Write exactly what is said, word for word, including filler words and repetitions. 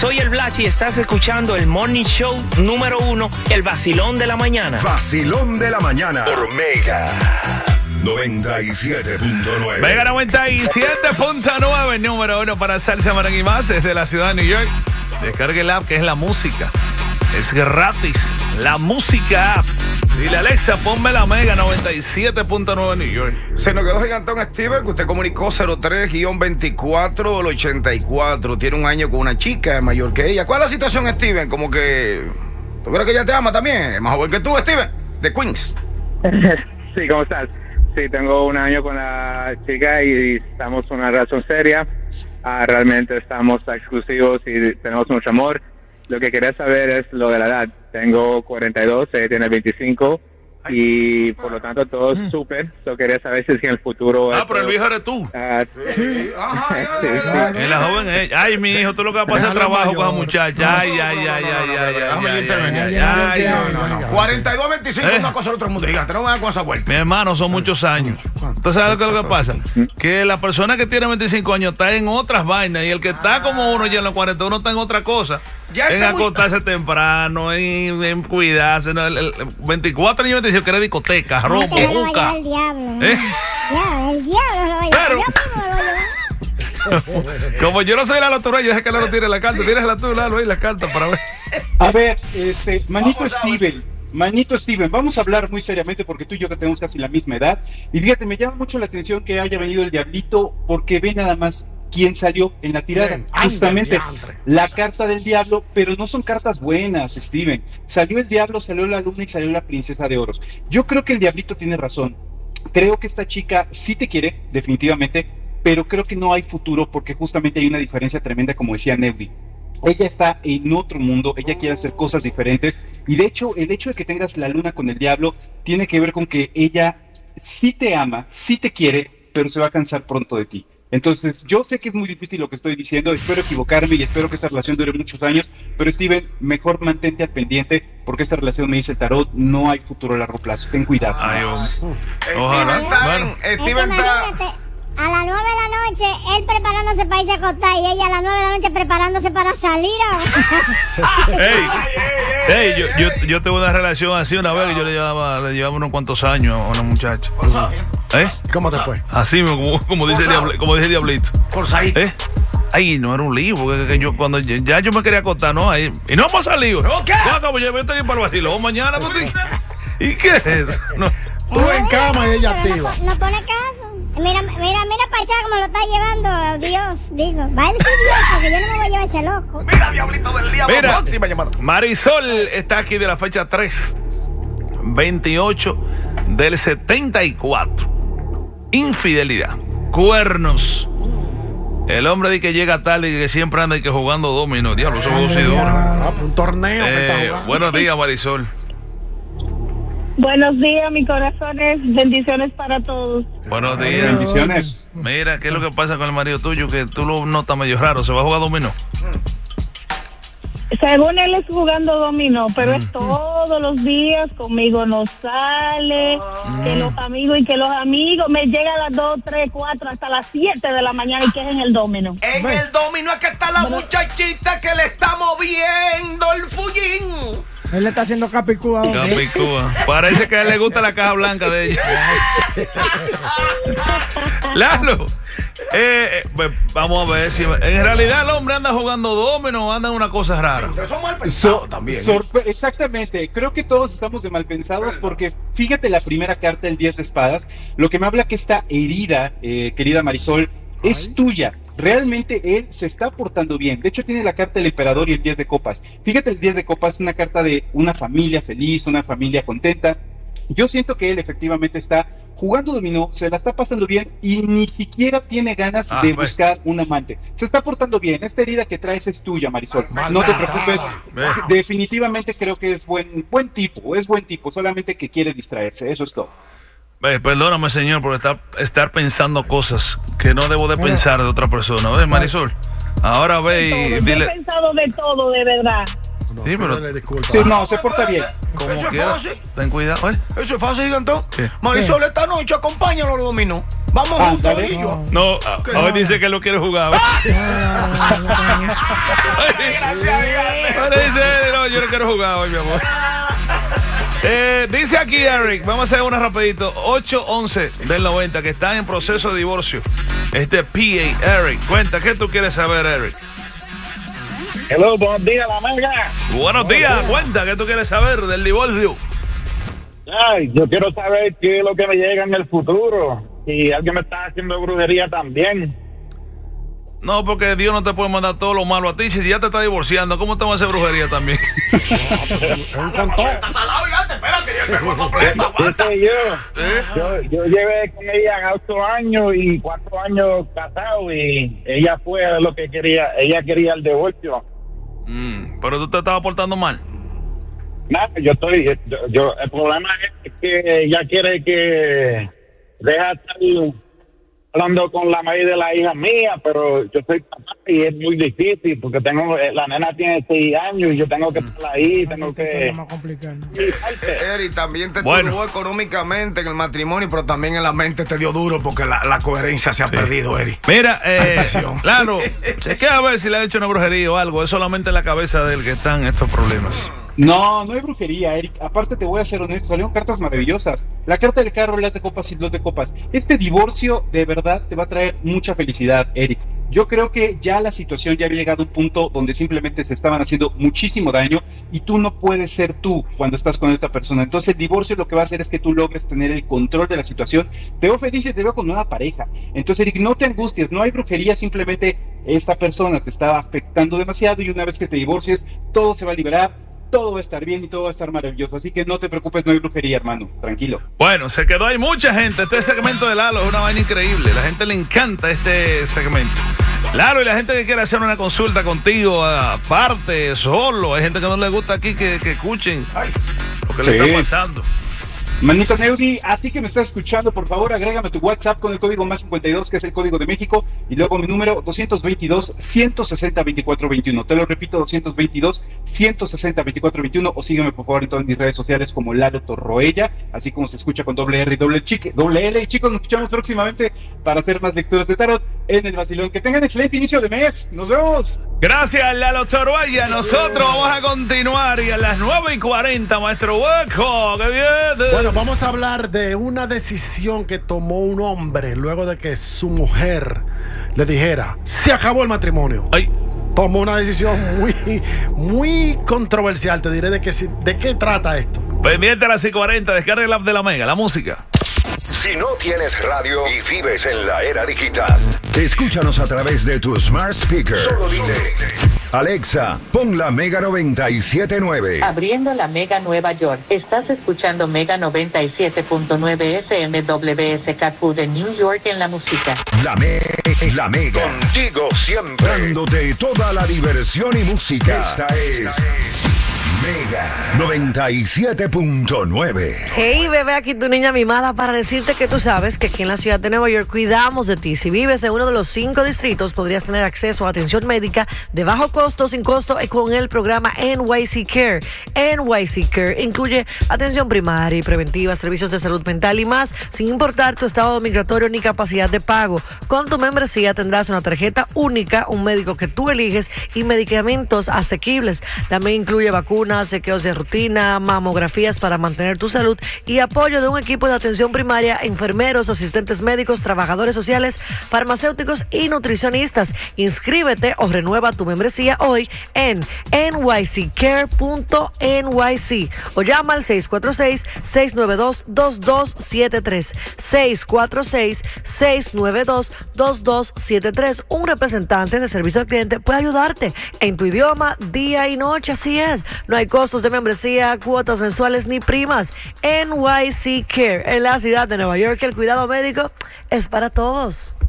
soy el Blachi y estás escuchando el Morning Show número uno, el vacilón de la mañana. Vacilón de la mañana por Mega noventa y siete punto nueve. Mega noventa y siete punto nueve, número uno para salsa, merengue y más desde la ciudad de New York. Descargue el app que es la música. Es gratis. La música app. Dile Alexa, ponme la Mega noventa y siete punto nueve New York. Se nos quedó Gigantón Steven, que usted comunicó cero tres veinticuatro del ochenta y cuatro. Tiene un año con una chica mayor que ella. ¿Cuál es la situación, Steven? Como que... ¿Tú crees que ella te ama también? Es más joven que tú, Steven, de Queens. Sí, ¿cómo estás? Sí, tengo un año con la chica y estamos en una relación seria. Uh, realmente estamos exclusivos y tenemos mucho amor. Lo que quería saber es lo de la edad. Tengo cuarenta y dos, ella tiene veinticinco y por lo tanto todo es súper. Yo quería saber si en el futuro... Ah, pero el viejo eres tú. Uh, Sí, ajá, sí, ajá. Es la joven ella. Ay, mi hijo, tú lo que vas a pasar trabajo con esa muchacha. Ay, ay, ay, ay, ay, ay, ay, ay, ay. No, no, no. cuarenta y dos veinticinco es una cosa del otro mundo, Gigante. No me hagas con esa vuelta. Mi hermano, son muchos años. ¿Tú sabes qué es lo que pasa? Que la persona que tiene veinticinco años está en otras vainas y el que está como uno ya en los cuarenta y uno está en otra cosa. Ya En está muy- acostarse temprano, en, en cuidarse. ¿No? El, el veinticuatro años veinticinco que era discoteca, romo, No te lo va a juca. llevar el diablo. ¿no? ¿Eh? Ya, el diablo lo va a llevar. Pero- Yo mismo lo voy a llevar. Como yo no soy la lotura, yo dejé que Lalo tire la carta. Tienes la tú, Lalo, ahí la carta para ver. A ver, este, Manito Steven, Manito Steven, vamos a hablar muy seriamente porque tú y yo que tenemos casi la misma edad. Y fíjate, me llama mucho la atención que haya venido el diablito porque ve nada más quién salió en la tirada. Bien, Justamente ande, diantre. la carta del diablo, pero no son cartas buenas, Steven. Salió el diablo, salió la luna y salió la princesa de oros. Yo creo que el diablito tiene razón. Creo que esta chica sí te quiere, definitivamente, pero creo que no hay futuro porque justamente hay una diferencia tremenda, como decía Neudi. Ella está en otro mundo, ella quiere hacer cosas diferentes y de hecho el hecho de que tengas la luna con el diablo tiene que ver con que ella sí te ama, sí te quiere, pero se va a cansar pronto de ti. Entonces yo sé que es muy difícil lo que estoy diciendo, espero equivocarme y espero que esta relación dure muchos años, pero Steven, mejor mantente al pendiente porque esta relación, me dice el tarot, no hay futuro a largo plazo, ten cuidado. Ay, hombre. Steven Ojalá. está, Bueno. en- Es que Steven está... imagínate, a las nueve de la noche, él preparándose para irse a acostar y ella a las nueve de la noche preparándose para salir. A... Ey, ey, yo, yo, yo tuve una relación así una vez que yo le llevaba, le llevaba unos cuantos años a una muchacha. ¿Eh? ¿Cómo te fue? Así, como, como, dice, el diable- como dice el diablito. Forzadito. ¿Eh? Ay, no era un lío, porque que yo cuando ya yo me quería acostar, ¿no? Ahí, y no hemos salido. ¿qué? Ya acabo, yo estoy para el vacilón mañana, ¿tú te- ¿Y qué es eso? No. Tú en cama y ella Pero activa. No, no pone caso. Mira, mira, mira para allá como lo está llevando Dios. Digo, va a decir Dios porque yo no me voy a llevar ese loco. Mira, diablito del diablo. Mira. Próxima llamada. Marisol está aquí de la fecha tres, veintiocho del setenta y cuatro. Infidelidad, cuernos. El hombre de que llega tarde y que siempre anda y que jugando domino. Diablo, eso es muy duro. Ah, un torneo que está Eh, jugando. buenos días, Marisol. Buenos días, mis corazones. Bendiciones para todos. Buenos días. Bendiciones. Mira, ¿qué es lo que pasa con el marido tuyo? Que tú lo notas medio raro. ¿Se va a jugar dominó? Según él es jugando dominó, pero es todos los días, conmigo no sale, que los amigos y que los amigos me llegan a las dos, tres, cuatro, hasta las siete de la mañana y que es en el dominó. En el dominó es que está la muchachita que le está moviendo el fullín. Él le está haciendo capicúa. Capicúa. Parece que a él le gusta la caja blanca de ella. Lalo, eh, eh, pues, vamos a ver si en realidad el hombre anda jugando domino o anda en una cosa rara. Eso es mal pensado So- también. sorpre- exactamente, creo que todos estamos de mal pensados porque fíjate la primera carta, el diez de espadas, lo que me habla que esta herida, eh, querida Marisol, es tuya. Realmente él se está portando bien. De hecho tiene la carta del emperador y el diez de copas. Fíjate, el diez de copas es una carta de una familia feliz, una familia contenta. Yo siento que él efectivamente está jugando dominó, se la está pasando bien y ni siquiera tiene ganas Ah, de pues. buscar un amante. Se está portando bien. Esta herida que traes es tuya, Marisol. Mal No te pasada. preocupes. Ve. Definitivamente creo que es buen buen tipo, es buen tipo, solamente que quiere distraerse, eso es todo. Eh, perdóname, señor, por estar, estar pensando cosas que no debo de pensar de otra persona. ¿Ves, Marisol? Ahora ve y Todo. Yo dile. he pensado de todo, de verdad. no, Sí, pero- pídele disculpas. Sí, no, se porta bien. Como Eso es quiera, fácil. ten cuidado. ¿eh? Eso es fácil, gigantón. ¿Qué? Marisol, esta noche acompáñalo a los dominó. Vamos juntos, Ándale. y yo. No, a- hoy dice que lo quiere jugar. Ahora dice, no, yo no quiero jugar hoy, mi amor. Eh, dice aquí Eric, vamos a hacer una rapidito. ocho once del noventa que están en proceso de divorcio. Este P A, Eric. Cuenta, ¿qué tú quieres saber, Eric? Hello, buenos días, la mega. Buenos días, cuenta, ¿qué tú quieres saber del divorcio? Ay, yo quiero saber qué es lo que me llega en el futuro. Si alguien me está haciendo brujería también. No, porque Dios no te puede mandar todo lo malo a ti. Si ya te está divorciando, ¿cómo te va a hacer brujería también? Es un cantón. Dice yo, yo, yo llevé con ella ocho años y cuatro años casado y ella fue lo que quería, ella quería el divorcio. Mm, pero tú te estabas portando mal. Nada, yo estoy, yo, yo- el problema es que ella quiere que deja estar hablando con la madre de la hija mía, pero yo soy papá y es muy difícil porque tengo, la nena tiene seis años y yo tengo que estar ahí, tengo que... Eri, también te Bueno. turbó económicamente en el matrimonio, pero también en la mente te dio duro porque la, la coherencia se ha perdido, Eri. Mira, eh, pasión. claro, chequea a ver si le ha hecho una brujería o algo. Es solamente en la cabeza de él que están estos problemas. No, no hay brujería, Eric. Aparte te voy a ser honesto, salieron cartas maravillosas. La carta del carro, las de copas y los de copas. Este divorcio de verdad te va a traer mucha felicidad, Eric. Yo creo que ya la situación ya había llegado a un punto donde simplemente se estaban haciendo muchísimo daño y tú no puedes ser tú cuando estás con esta persona. Entonces el divorcio lo que va a hacer es que tú logres tener el control de la situación. Te veo feliz y te veo con nueva pareja. Entonces, Eric, no te angusties, no hay brujería, simplemente esta persona te está afectando demasiado y una vez que te divorcies, todo se va a liberar. Todo va a estar bien y todo va a estar maravilloso. Así que no te preocupes, no hay brujería, hermano. Tranquilo. Bueno, se quedó ahí mucha gente. Este segmento de Lalo es una vaina increíble. La gente le encanta este segmento. Lalo, y la gente que quiere hacer una consulta contigo, aparte, solo. Hay gente que no le gusta aquí que, que escuchen lo que Sí. le está pasando. Manito Neudi, a ti que me estás escuchando, por favor, agrégame tu WhatsApp con el código más cincuenta y dos, que es el código de México, y luego mi número doscientos veintidós, ciento sesenta, veinticuatro veintiuno. Te lo repito, doscientos veintidós, ciento sesenta, veinticuatro veintiuno, o sígueme por favor en todas mis redes sociales como Lalo Torroella, así como se escucha con doble R y doble, chique, doble L. Y chicos, nos escuchamos próximamente para hacer más lecturas de tarot en el vacilón. Que tengan excelente inicio de mes. Nos vemos. Gracias, Lalo Torroella. Nosotros vamos a continuar y a las nueve y cuarenta, maestro Hueco, que viene. Bueno, vamos a hablar de una decisión que tomó un hombre luego de que su mujer le dijera, se acabó el matrimonio. Ay. Tomó una decisión muy, muy controversial. Te diré de qué, de qué trata esto. Pendiente a las seis y cuarenta, descarga el app de la Mega, la música. Si no tienes radio y vives en la era digital, escúchanos a través de tu smart speaker. Solo dile, Alexa, pon la Mega noventa y siete punto nueve. Abriendo la Mega Nueva York. Estás escuchando Mega noventa y siete punto nueve F M W S K Q de New York en la música. La, me la Mega. Contigo siempre. Dándote toda la diversión y música. Esta es Mega noventa y siete punto nueve. Hey, bebé, aquí tu niña mimada para decirte que tú sabes que aquí en la ciudad de Nueva York cuidamos de ti. Si vives en uno de los cinco distritos, podrías tener acceso a atención médica de bajo costo, sin costo, y con el programa N Y C Care. N Y C Care incluye atención primaria y preventiva, servicios de salud mental y más, sin importar tu estado migratorio ni capacidad de pago. Con tu membresía tendrás una tarjeta única, un médico que tú eliges y medicamentos asequibles. También incluye vacunas, chequeos de rutina, mamografías para mantener tu salud y apoyo de un equipo de atención primaria, enfermeros, asistentes médicos, trabajadores sociales, farmacéuticos y nutricionistas. Inscríbete o renueva tu membresía hoy en N Y C care punto N Y C o llama al seis cuatro seis, seis nueve dos, dos dos siete tres. seis cuatro seis, seis nueve dos, dos dos siete tres. Un representante de servicio al cliente puede ayudarte en tu idioma, día y noche. Así es. No hay costos de membresía, cuotas mensuales ni primas. N Y C Care en la ciudad de Nueva York. El cuidado médico es para todos.